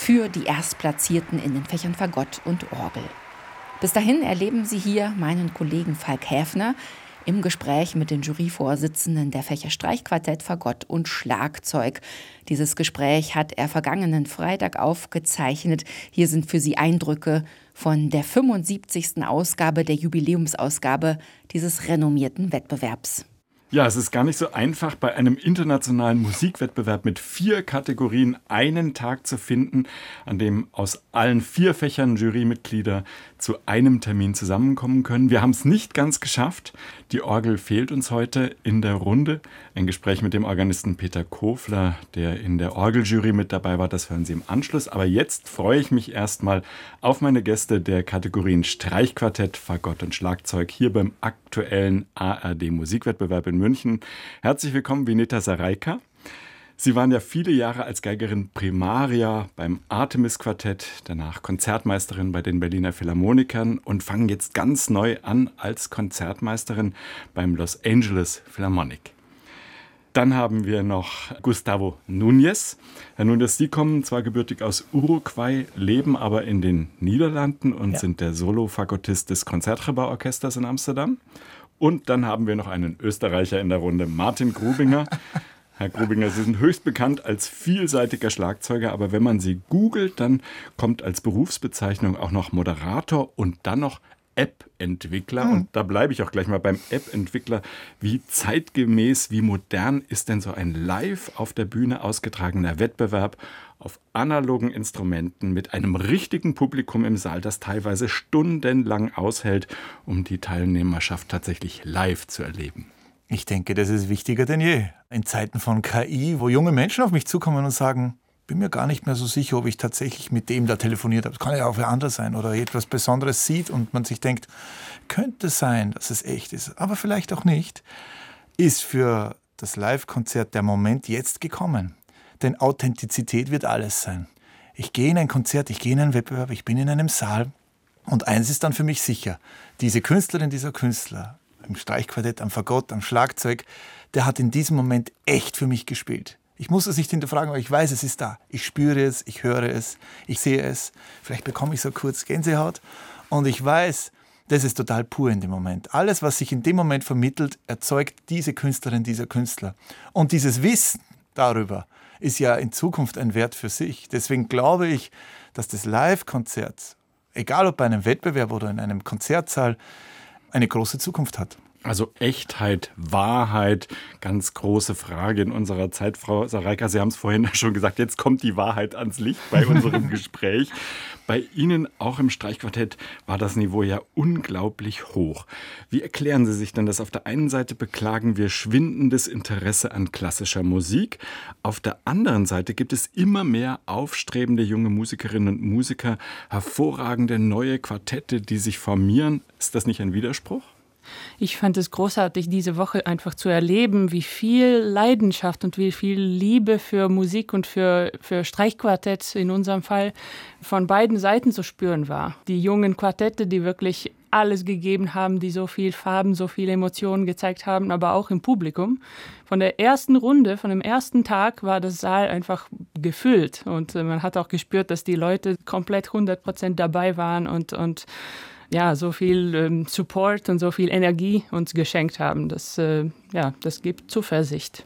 für die Erstplatzierten in den Fächern Fagott und Orgel. Bis dahin erleben Sie hier meinen Kollegen Falk Häfner im Gespräch mit den Juryvorsitzenden der Fächer Streichquartett, Fagott und Schlagzeug. Dieses Gespräch hat er vergangenen Freitag aufgezeichnet. Hier sind für Sie Eindrücke von der 75. Ausgabe, der Jubiläumsausgabe dieses renommierten Wettbewerbs. Ja, es ist gar nicht so einfach, bei einem internationalen Musikwettbewerb mit 4 Kategorien einen Tag zu finden, an dem aus allen 4 Fächern Jurymitglieder zu einem Termin zusammenkommen können. Wir haben es nicht ganz geschafft. Die Orgel fehlt uns heute in der Runde. Ein Gespräch mit dem Organisten Peter Kofler, der in der Orgeljury mit dabei war, das hören Sie im Anschluss. Aber jetzt freue ich mich erstmal auf meine Gäste der Kategorien Streichquartett, Fagott und Schlagzeug hier beim aktuellen ARD-Musikwettbewerb in München. Herzlich willkommen, Vineta Sareika. Sie waren ja viele Jahre als Geigerin Primaria beim Artemis-Quartett, danach Konzertmeisterin bei den Berliner Philharmonikern und fangen jetzt ganz neu an als Konzertmeisterin beim Los Angeles Philharmonic. Dann haben wir noch Gustavo Núñez. Herr Núñez, Sie kommen zwar gebürtig aus Uruguay, leben aber in den Niederlanden und sind der Solo-Fagottist des Concertgebouw-Orchesters in Amsterdam. Und dann haben wir noch einen Österreicher in der Runde, Martin Grubinger. Herr Grubinger, Sie sind höchst bekannt als vielseitiger Schlagzeuger, aber wenn man Sie googelt, dann kommt als Berufsbezeichnung auch noch Moderator und dann noch App-Entwickler. Und da bleibe ich auch gleich mal beim App-Entwickler. Wie zeitgemäß, wie modern ist denn so ein live auf der Bühne ausgetragener Wettbewerb auf analogen Instrumenten mit einem richtigen Publikum im Saal, das teilweise stundenlang aushält, um die Teilnehmerschaft tatsächlich live zu erleben? Ich denke, das ist wichtiger denn je. In Zeiten von KI, wo junge Menschen auf mich zukommen und sagen, bin mir gar nicht mehr so sicher, ob ich tatsächlich mit dem da telefoniert habe. Das kann ja auch wer anderes sein oder etwas Besonderes sieht und man sich denkt, könnte sein, dass es echt ist, aber vielleicht auch nicht, ist für das Live-Konzert der Moment jetzt gekommen. Denn Authentizität wird alles sein. Ich gehe in ein Konzert, ich gehe in einen Wettbewerb, ich bin in einem Saal und eins ist dann für mich sicher, diese Künstlerin, dieser Künstler, im Streichquartett, am Fagott, am Schlagzeug, der hat in diesem Moment echt für mich gespielt. Ich muss es nicht hinterfragen, aber ich weiß, es ist da. Ich spüre es, ich höre es, ich sehe es. Vielleicht bekomme ich so kurz Gänsehaut. Und ich weiß, das ist total pur in dem Moment. Alles, was sich in dem Moment vermittelt, erzeugt diese Künstlerin, dieser Künstler. Und dieses Wissen darüber ist ja in Zukunft ein Wert für sich. Deswegen glaube ich, dass das Live-Konzert, egal ob bei einem Wettbewerb oder in einem Konzertsaal, eine große Zukunft hat. Also Echtheit, Wahrheit, ganz große Frage in unserer Zeit. Frau Sareika, Sie haben es vorhin schon gesagt, jetzt kommt die Wahrheit ans Licht bei unserem Gespräch. Bei Ihnen, auch im Streichquartett, war das Niveau ja unglaublich hoch. Wie erklären Sie sich denn das? Auf der einen Seite beklagen wir schwindendes Interesse an klassischer Musik. Auf der anderen Seite gibt es immer mehr aufstrebende junge Musikerinnen und Musiker, hervorragende neue Quartette, die sich formieren. Ist das nicht ein Widerspruch? Ich fand es großartig, diese Woche einfach zu erleben, wie viel Leidenschaft und wie viel Liebe für Musik und für Streichquartett in unserem Fall von beiden Seiten zu spüren war. Die jungen Quartette, die wirklich alles gegeben haben, die so viel Farben, so viele Emotionen gezeigt haben, aber auch im Publikum. Von der ersten Runde, von dem ersten Tag war das Saal einfach gefüllt und man hat auch gespürt, dass die Leute komplett 100% dabei waren und ja, so viel Support und so viel Energie uns geschenkt haben. Das gibt Zuversicht.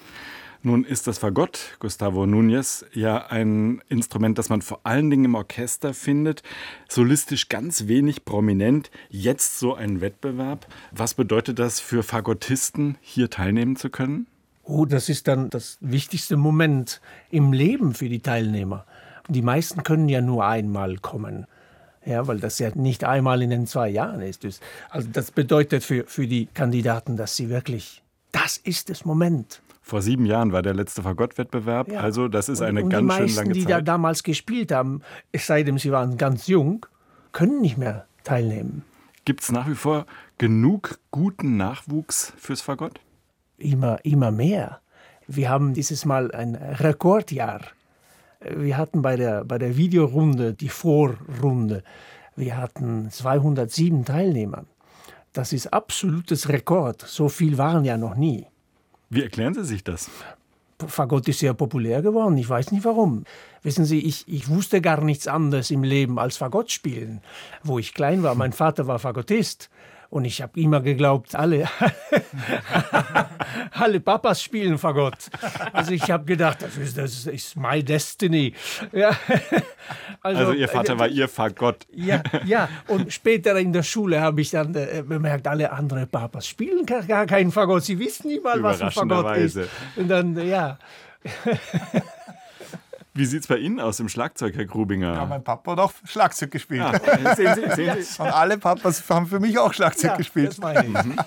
Nun ist das Fagott, Gustavo Núñez, ja ein Instrument, das man vor allen Dingen im Orchester findet. Solistisch ganz wenig prominent. Jetzt so ein Wettbewerb. Was bedeutet das für Fagottisten, hier teilnehmen zu können? Oh, das ist dann das wichtigste Moment im Leben für die Teilnehmer. Die meisten können ja nur einmal kommen. Ja, weil das ja nicht einmal in den 2 Jahren ist. Also das bedeutet für die Kandidaten, dass sie wirklich, das ist das Moment. Vor 7 Jahren war der letzte Fagott-Wettbewerb, ja. Also das ist eine ganz schön lange Zeit. Die meisten, die da damals gespielt haben, es sei denn, sie waren ganz jung, können nicht mehr teilnehmen. Gibt es nach wie vor genug guten Nachwuchs fürs Fagott? Immer mehr. Wir haben dieses Mal ein Rekordjahr. Wir hatten bei der Videorunde, die Vorrunde, wir hatten 207 Teilnehmer. Das ist absolutes Rekord. So viel waren ja noch nie. Wie erklären Sie sich das? Fagott ist sehr populär geworden. Ich weiß nicht warum. Wissen Sie, ich wusste gar nichts anderes im Leben als Fagott spielen. Wo ich klein war, mein Vater war Fagottist. Und ich habe immer geglaubt, alle Papas spielen Fagott. Also ich habe gedacht, das ist my destiny. Ja. Also Ihr Vater war Ihr Fagott. Ja. Und später in der Schule habe ich dann bemerkt, alle anderen Papas spielen gar keinen Fagott. Sie wissen nicht mal, was ein Fagott ist. Und dann, ja. Wie sieht es bei Ihnen aus im Schlagzeug, Herr Grubinger? Ja, mein Papa hat auch Schlagzeug gespielt. Ja, sehen Sie. Und alle Papas haben für mich auch Schlagzeug gespielt. Das meine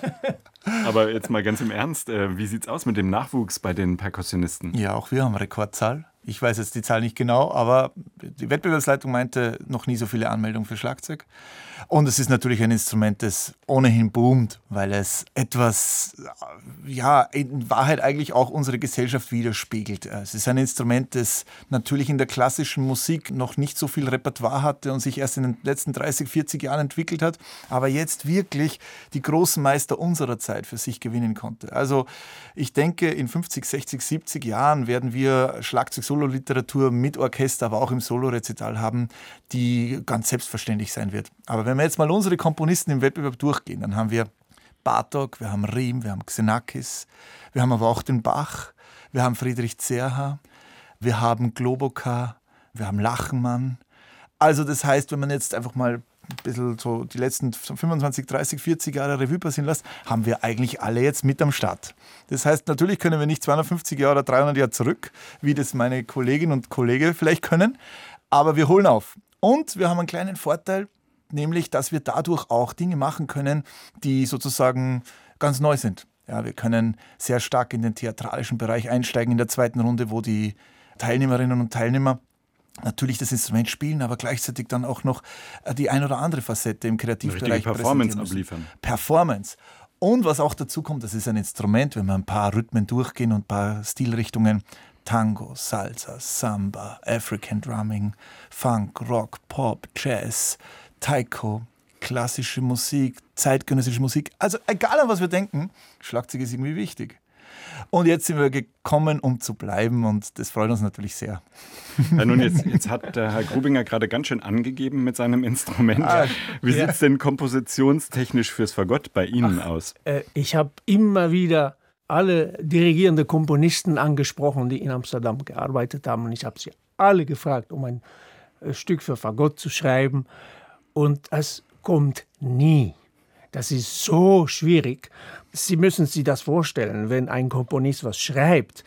ich. Aber jetzt mal ganz im Ernst, wie sieht es aus mit dem Nachwuchs bei den Perkussionisten? Ja, auch wir haben Rekordzahl. Ich weiß jetzt die Zahl nicht genau, aber die Wettbewerbsleitung meinte, noch nie so viele Anmeldungen für Schlagzeug. Und es ist natürlich ein Instrument, das ohnehin boomt, weil es etwas, ja, in Wahrheit eigentlich auch unsere Gesellschaft widerspiegelt. Es ist ein Instrument, das natürlich in der klassischen Musik noch nicht so viel Repertoire hatte und sich erst in den letzten 30, 40 Jahren entwickelt hat, aber jetzt wirklich die großen Meister unserer Zeit für sich gewinnen konnte. Also ich denke, in 50, 60, 70 Jahren werden wir Schlagzeug-Solo-Literatur mit Orchester, aber auch im Solo-Rezital haben, die ganz selbstverständlich sein wird. Aber wenn wir jetzt mal unsere Komponisten im Wettbewerb durchgehen, dann haben wir Bartók, wir haben Riem, wir haben Xenakis, wir haben aber auch den Bach, wir haben Friedrich Zerha, wir haben Globokar, wir haben Lachenmann. Also das heißt, wenn man jetzt einfach mal ein bisschen so die letzten 25, 30, 40 Jahre Revue passieren lässt, haben wir eigentlich alle jetzt mit am Start. Das heißt, natürlich können wir nicht 250 Jahre oder 300 Jahre zurück, wie das meine Kollegin und Kollege vielleicht können, aber wir holen auf. Und wir haben einen kleinen Vorteil, nämlich, dass wir dadurch auch Dinge machen können, die sozusagen ganz neu sind. Ja, wir können sehr stark in den theatralischen Bereich einsteigen in der zweiten Runde, wo die Teilnehmerinnen und Teilnehmer natürlich das Instrument spielen, aber gleichzeitig dann auch noch die ein oder andere Facette im Kreativbereich Performance abliefern. Performance. Und was auch dazu kommt, das ist ein Instrument, wenn wir ein paar Rhythmen durchgehen und ein paar Stilrichtungen, Tango, Salsa, Samba, African Drumming, Funk, Rock, Pop, Jazz, Taiko, klassische Musik, zeitgenössische Musik. Also egal an was wir denken, Schlagzeug ist irgendwie wichtig. Und jetzt sind wir gekommen, um zu bleiben und das freut uns natürlich sehr. Ja, nun, jetzt hat der Herr Grubinger gerade ganz schön angegeben mit seinem Instrument. Wie sieht es denn kompositionstechnisch fürs Fagott bei Ihnen aus? Ich habe immer wieder alle dirigierende Komponisten angesprochen, die in Amsterdam gearbeitet haben. Und ich habe sie alle gefragt, um ein Stück für Fagott zu schreiben. Und es kommt nie. Das ist so schwierig. Sie müssen sich das vorstellen, wenn ein Komponist was schreibt,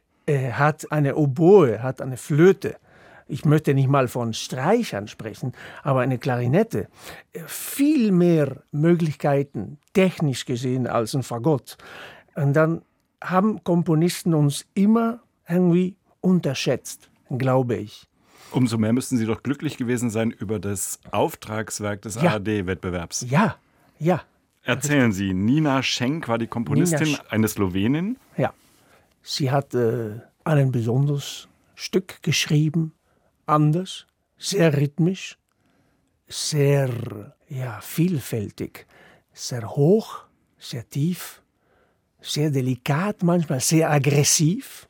er hat eine Oboe, hat eine Flöte. Ich möchte nicht mal von Streichern sprechen, aber eine Klarinette. Viel mehr Möglichkeiten, technisch gesehen, als ein Fagott. Und dann haben Komponisten uns immer irgendwie unterschätzt, glaube ich. Umso mehr müssten Sie doch glücklich gewesen sein über das Auftragswerk des ARD-Wettbewerbs. Ja. Erzählen Sie, Nina Schenk war die Komponistin, eine Slowenin. Ja, sie hat ein besonderes Stück geschrieben, anders, sehr rhythmisch, sehr vielfältig, sehr hoch, sehr tief, sehr delikat, manchmal sehr aggressiv.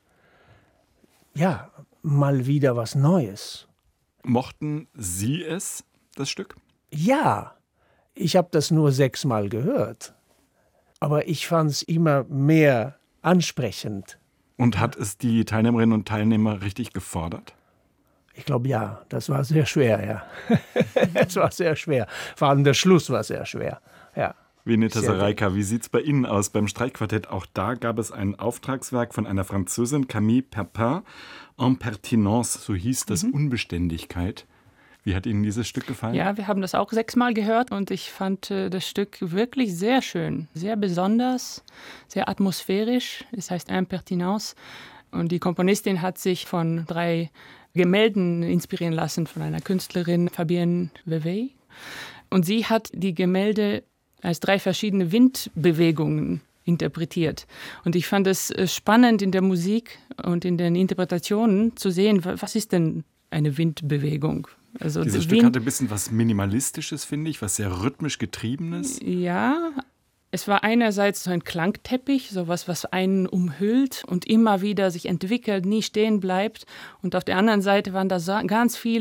Ja, mal wieder was Neues. Mochten Sie es, das Stück? Ja, ich habe das nur 6 Mal gehört. Aber ich fand es immer mehr ansprechend. Und hat es die Teilnehmerinnen und Teilnehmer richtig gefordert? Ich glaube, ja. Das war sehr schwer, ja. Es war sehr schwer. Vor allem der Schluss war sehr schwer, ja. Vineta Sareika, wie sieht es bei Ihnen aus beim Streichquartett? Auch da gab es ein Auftragswerk von einer Französin, Camille Perpin, Impertinence, so hieß das, Unbeständigkeit. Wie hat Ihnen dieses Stück gefallen? Ja, wir haben das auch 6 Mal gehört und ich fand das Stück wirklich sehr schön, sehr besonders, sehr atmosphärisch. Es heißt Impertinence und die Komponistin hat sich von 3 Gemälden inspirieren lassen von einer Künstlerin, Fabienne Vevey. Und sie hat die Gemälde als 3 verschiedene Windbewegungen interpretiert. Und ich fand es spannend in der Musik und in den Interpretationen zu sehen, was ist denn eine Windbewegung? Also dieses Stück hatte ein bisschen was Minimalistisches, finde ich, was sehr rhythmisch Getriebenes. Ja, Es war einerseits so ein Klangteppich, sowas, was einen umhüllt und immer wieder sich entwickelt, nie stehen bleibt. Und auf der anderen Seite waren da ganz viele